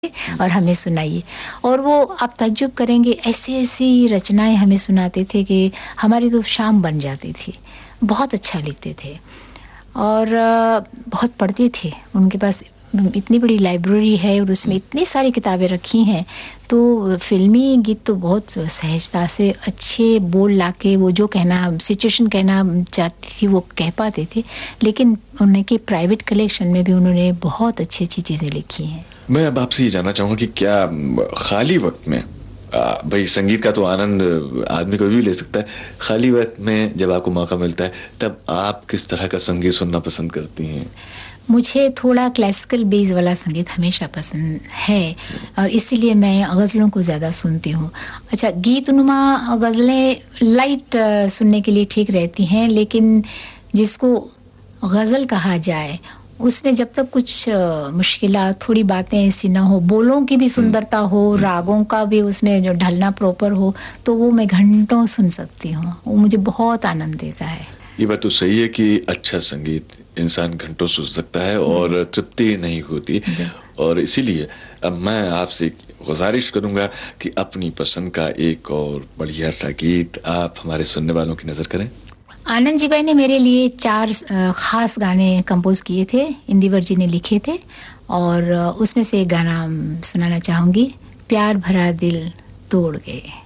और हमें सुनाइए। और वो आप ताज्जुब करेंगे, ऐसी ऐसी रचनाएं हमें सुनाते थे कि हमारी तो शाम बन जाती थी। बहुत अच्छा लिखते थे और बहुत पढ़ते थे। उनके पास इतनी बड़ी लाइब्रेरी है और उसमें इतनी सारी किताबें रखी हैं, तो फिल्मी गीत तो बहुत सहजता से अच्छे बोल लाके वो जो कहना सिचुएशन कहना चाहती थी वो कह पाते थे। लेकिन उनके प्राइवेट कलेक्शन में भी उन्होंने बहुत अच्छी अच्छी चीज़ें लिखी हैं। मैं अब आपसे ये जानना चाहूँगा कि क्या खाली वक्त में, भाई संगीत का तो आनंद आदमी कभी भी ले सकता है, खाली वक्त में जब आपको मौका मिलता है तब आप किस तरह का संगीत सुनना पसंद करती हैं? मुझे थोड़ा क्लासिकल बेस वाला संगीत हमेशा पसंद है और इसीलिए मैं गज़लों को ज़्यादा सुनती हूँ। अच्छा, गीतनुमा गज़लें लाइट सुनने के लिए ठीक रहती हैं, लेकिन जिसको गज़ल कहा जाए उसमें जब तक कुछ मुश्किलात, थोड़ी बातें ऐसी ना हो, बोलों की भी सुंदरता हो, रागों का भी उसमें जो ढलना प्रॉपर हो, तो वो मैं घंटों सुन सकती हूँ। वो मुझे बहुत आनंद देता है। ये बात तो सही है कि अच्छा संगीत इंसान घंटों सुन सकता है और तृप्ति नहीं होती। और इसीलिए अब मैं आपसे गुजारिश करूंगा कि अपनी पसंद का एक और बढ़िया सा गीत आप हमारे सुनने वालों की नजर करें। आनंद जी भाई ने मेरे लिए 4 खास गाने कंपोज किए थे, इंदिवर जी ने लिखे थे, और उसमें से एक गाना सुनाना चाहूंगी, प्यार भरा दिल तोड़ गए।